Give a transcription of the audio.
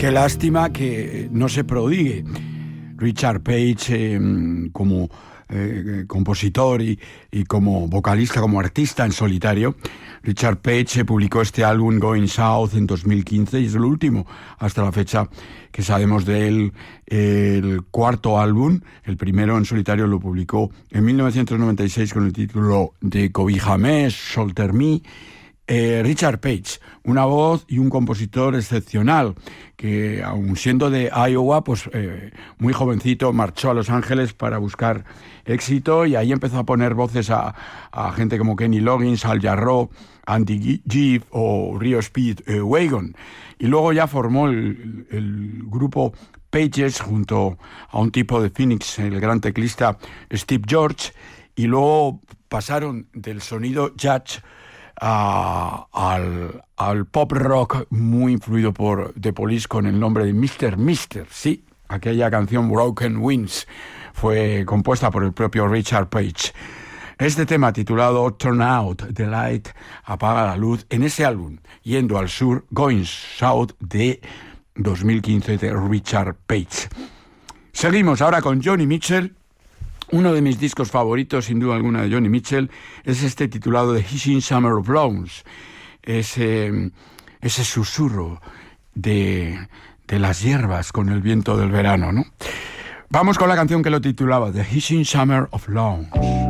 Qué lástima que no se prodigue Richard Page como compositor y como vocalista, como artista en solitario. Richard Page publicó este álbum Going South en 2015 y es el último hasta la fecha que sabemos de él, el cuarto álbum. El primero en solitario lo publicó en 1996 con el título de Cobíjame, Shelter Me. Richard Page, una voz y un compositor excepcional que, aun siendo de Iowa, pues muy jovencito, marchó a Los Ángeles para buscar éxito y ahí empezó a poner voces a gente como Kenny Loggins, Al Jarreau, Andy Gibb o Rio Speed Wagon. Y luego ya formó el grupo Pages junto a un tipo de Phoenix, el gran teclista Steve George, y luego pasaron del sonido jazz al pop rock muy influido por The Police con el nombre de Mr. Mister. Sí, aquella canción Broken Wings fue compuesta por el propio Richard Page. Este tema titulado Turn Out the Light, apaga la luz, en ese álbum Yendo al Sur, Going South de 2015 de Richard Page. Seguimos ahora con Joni Mitchell. Uno de mis discos favoritos, sin duda alguna, de Joni Mitchell es este titulado The Hissing Summer of Lawns. Ese susurro de las hierbas con el viento del verano, ¿no? Vamos con la canción que lo titulaba The Hissing Summer of Lawns.